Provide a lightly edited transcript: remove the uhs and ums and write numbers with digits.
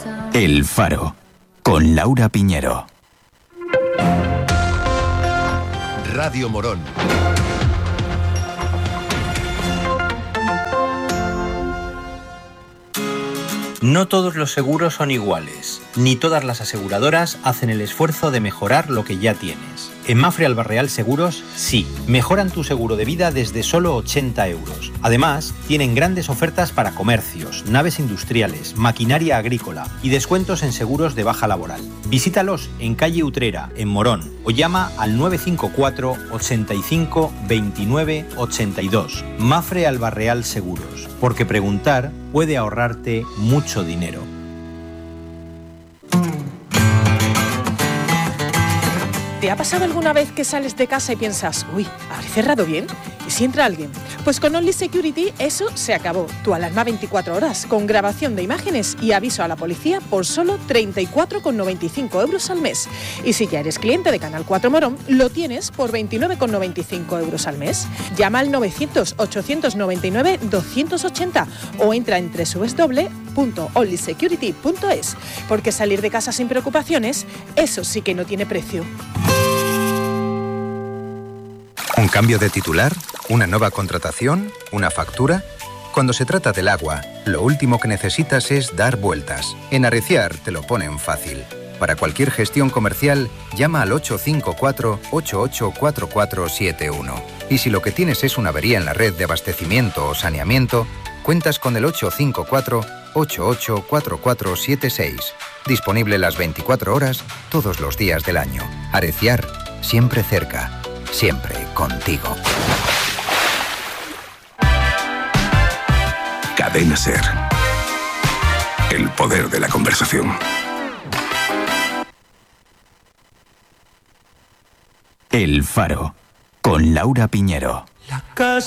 El Faro, con Laura Piñero. Radio Morón. No todos los seguros son iguales, ni todas las aseguradoras hacen el esfuerzo de mejorar lo que ya tienes. En Mapfre Alba Real Seguros, sí, mejoran tu seguro de vida desde solo 80 euros. Además, tienen grandes ofertas para comercios, naves industriales, maquinaria agrícola y descuentos en seguros de baja laboral. Visítalos en calle Utrera, en Morón, o llama al 954 85 29 82. Mapfre Alba Real Seguros, porque preguntar puede ahorrarte mucho dinero. ¿Te ha pasado alguna vez que sales de casa y piensas, uy, ¿habré cerrado bien? ¿Y si entra alguien? Pues con Only Security eso se acabó. Tu alarma 24 horas, con grabación de imágenes y aviso a la policía por solo 34,95 euros al mes. Y si ya eres cliente de Canal 4 Morón, lo tienes por 29,95 euros al mes. Llama al 900-899-280 o entra en www.onlysecurity.es, porque salir de casa sin preocupaciones, eso sí que no tiene precio. ¿Un cambio de titular? ¿Una nueva contratación? ¿Una factura? Cuando se trata del agua, lo último que necesitas es dar vueltas. En Arreciar te lo ponen fácil. Para cualquier gestión comercial, llama al 854-884471. Y si lo que tienes es una avería en la red de abastecimiento o saneamiento, cuentas con el 854-884476. Disponible las 24 horas, todos los días del año. Arreciar, siempre cerca. Siempre contigo. Cadena SER. El poder de la conversación. El Faro, con Laura Piñero.